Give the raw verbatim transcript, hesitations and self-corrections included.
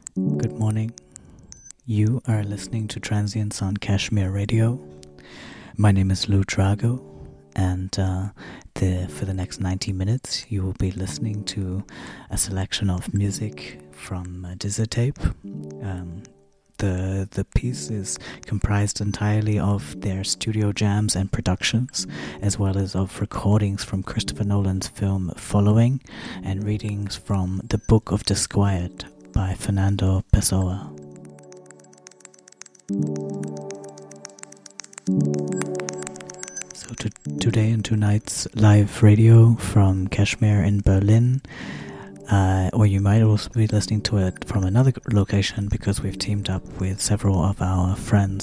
Good morning. You are listening to Transients on Kashmir Radio. My name is Lou Drago, and uh, the, for the next ninety minutes, you will be listening to a selection of music from uh, Dizzytape. Um, the the piece is comprised entirely of their studio jams and productions, as well as of recordings from Christopher Nolan's film Following, and readings from The Book of Disquiet by Fernando Pessoa. So to, today and tonight's live radio from Kashmir in Berlin, uh, or you might also be listening to it from another location because we've teamed up with several of our friends